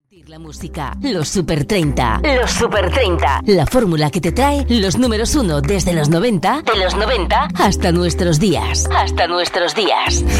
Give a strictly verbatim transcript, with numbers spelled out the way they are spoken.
La música, los Super treinta. Los Super treinta. La fórmula que te trae los números uno desde los noventa, de los noventa hasta nuestros días. Hasta nuestros días.